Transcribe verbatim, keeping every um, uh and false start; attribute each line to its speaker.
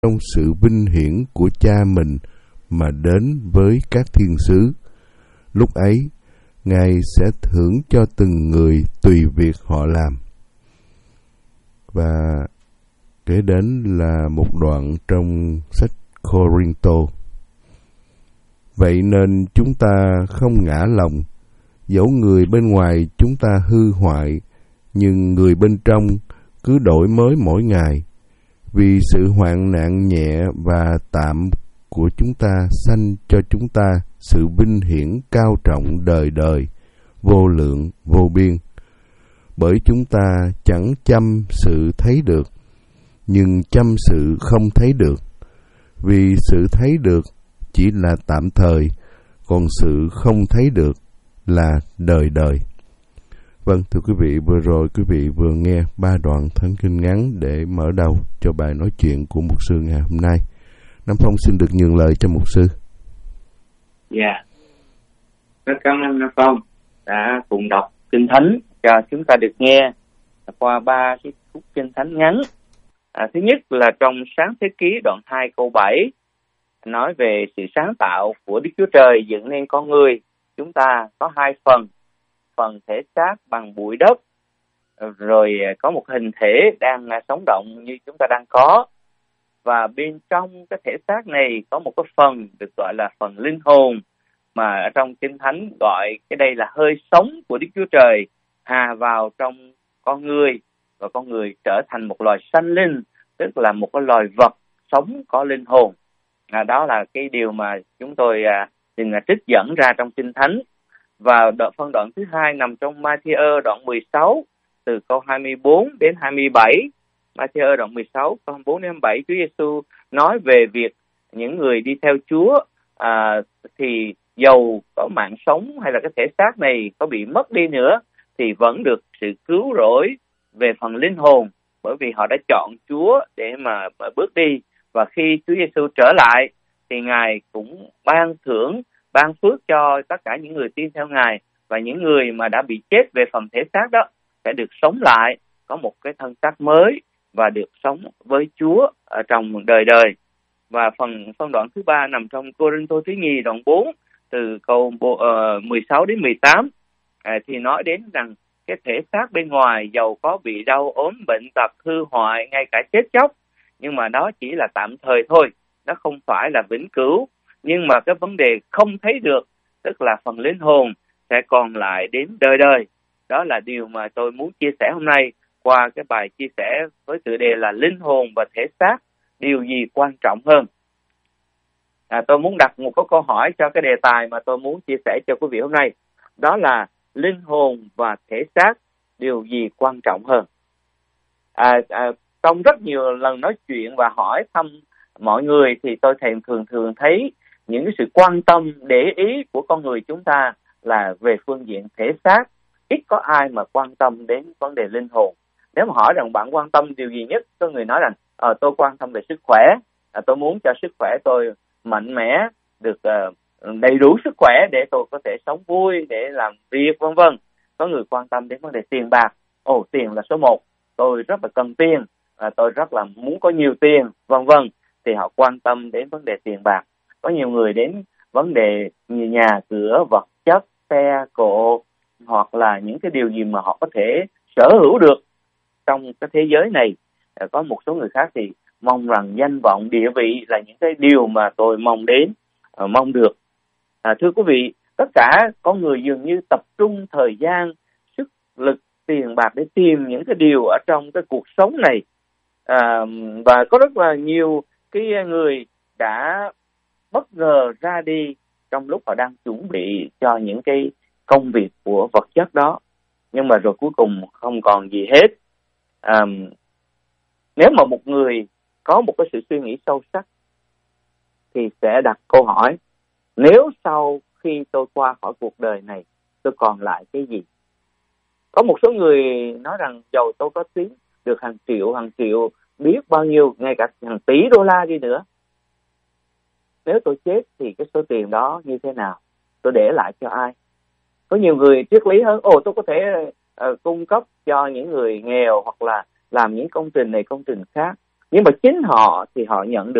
Speaker 1: trong sự vinh hiển của Cha mình mà đến với các thiên sứ. Lúc ấy, Ngài sẽ thưởng cho từng người tùy việc họ làm. Và kể đến là một đoạn trong sách Cô-rinh-tô. Vậy nên chúng ta không ngã lòng, dẫu người bên ngoài chúng ta hư hoại, nhưng người bên trong cứ đổi mới mỗi ngày, vì sự hoạn nạn nhẹ và tạm của chúng ta sanh cho chúng ta sự vinh hiển cao trọng đời đời, vô lượng, vô biên. Bởi chúng ta chẳng chăm sự thấy được, nhưng chăm sự không thấy được, vì sự thấy được chỉ là tạm thời, còn sự không thấy được là đời đời. Vâng, thưa quý vị, vừa rồi quý vị vừa nghe ba đoạn thánh kinh ngắn để mở đầu cho bài nói chuyện của mục sư ngày hôm nay. Nam Phong xin được nhường lời cho mục sư.
Speaker 2: Dạ, yeah. Rất cảm ơn Nam Phong đã cùng đọc kinh thánh cho chúng ta được nghe qua ba cái khúc kinh thánh ngắn. À, thứ nhất là trong Sáng Thế Ký đoạn hai câu bảy, nói về sự sáng tạo của Đức Chúa Trời dựng nên con người. Chúng ta có hai phần, phần thể xác bằng bụi đất, rồi có một hình thể đang sống động như chúng ta đang có. Và bên trong cái thể xác này có một cái phần được gọi là phần linh hồn, mà ở trong Kinh Thánh gọi cái đây là hơi sống của Đức Chúa Trời hà vào trong con người, và con người trở thành một loài sanh linh, tức là một cái loài vật sống có linh hồn. À, đó là cái điều mà chúng tôi à, xin trích dẫn ra trong Kinh Thánh. Và đoạn, phân đoạn thứ hai nằm trong Ma-thi-ơ đoạn mười sáu, từ câu hai mươi bốn đến hai mươi bảy. Ma-thi-ơ đoạn mười sáu, câu hai mươi bốn đến hai mươi bảy, Chúa Giêsu nói về việc những người đi theo Chúa à, thì dầu có mạng sống hay là cái thể xác này có bị mất đi nữa thì vẫn được sự cứu rỗi về phần linh hồn, bởi vì họ đã chọn Chúa để mà, mà bước đi. Và khi Chúa Giêsu trở lại thì Ngài cũng ban thưởng, ban phước cho tất cả những người tin theo Ngài, và những người mà đã bị chết về phần thể xác đó sẽ được sống lại, có một cái thân xác mới và được sống với Chúa ở trong đời đời. Và phần phân đoạn thứ ba nằm trong Cô-rinh-tô thứ nhì đoạn bốn, từ câu uh, mười sáu đến mười tám, à, thì nói đến rằng cái thể xác bên ngoài dầu có bị đau ốm, bệnh tật, hư hoại, ngay cả chết chóc, nhưng mà đó chỉ là tạm thời thôi, nó không phải là vĩnh cửu. Nhưng mà cái vấn đề không thấy được, tức là phần linh hồn sẽ còn lại đến đời đời. Đó là điều mà tôi muốn chia sẻ hôm nay qua cái bài chia sẻ với tựa đề là linh hồn và thể xác, điều gì quan trọng hơn. À, tôi muốn đặt một cái câu hỏi cho cái đề tài mà tôi muốn chia sẻ cho quý vị hôm nay. Đó là linh hồn và thể xác, điều gì quan trọng hơn? À, à, trong rất nhiều lần nói chuyện và hỏi thăm mọi người thì tôi thèm thường thường thấy những cái sự quan tâm, để ý của con người chúng ta là về phương diện thể xác. Ít có ai mà quan tâm đến vấn đề linh hồn. Nếu mà hỏi rằng bạn quan tâm điều gì nhất, có người nói rằng à, tôi quan tâm về sức khỏe, à, tôi muốn cho sức khỏe tôi mạnh mẽ, được uh, đầy đủ sức khỏe để tôi có thể sống vui, để làm việc, vân vân. Có người quan tâm đến vấn đề tiền bạc. Ồ, tiền là số một, tôi rất là cần tiền, à, tôi rất là muốn có nhiều tiền, vân vân. Thì họ quan tâm đến vấn đề tiền bạc. Có nhiều người đến vấn đề như nhà cửa, vật chất, xe cộ, hoặc là những cái điều gì mà họ có thể sở hữu được trong cái thế giới này. À, có một số người khác thì mong rằng danh vọng, địa vị là những cái điều mà tôi mong đến, uh, mong được. À, thưa quý vị, tất cả con người dường như tập trung thời gian, sức lực, tiền bạc để tìm những cái điều ở trong cái cuộc sống này. À, và có rất là nhiều cái người đã bất ngờ ra đi trong lúc họ đang chuẩn bị cho những cái công việc của vật chất đó, nhưng mà rồi cuối cùng không còn gì hết. À, nếu mà một người có một cái sự suy nghĩ sâu sắc thì sẽ đặt câu hỏi, nếu sau khi tôi qua khỏi cuộc đời này, tôi còn lại cái gì? Có một số người nói rằng dầu tôi có tiếng được hàng triệu, hàng triệu, biết bao nhiêu, ngay cả hàng tỷ đô la đi nữa, nếu tôi chết thì cái số tiền đó như thế nào? Tôi để lại cho ai? Có nhiều người triết lý hơn, ồ tôi có thể uh, cung cấp cho những người nghèo, hoặc là làm những công trình này công trình khác. nhưng mà chính họ thì họ nhận được